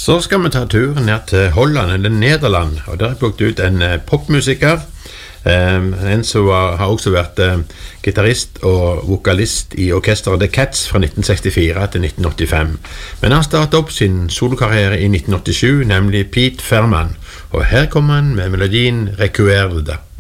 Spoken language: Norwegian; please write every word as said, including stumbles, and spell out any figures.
Så skal vi ta turen ned til Holland, eller Nederland, og der har jeg plukket ut en uh, popmusiker, um, en som har, har også vært uh, gitarist og vokalist i orkesteret The Cats fra nitten sekstifire til nitten åttifem. Men han startet opp sin solokarriere i nitten åttisju, nemlig Pete Fairman, og her kommer han med melodien Recuerda.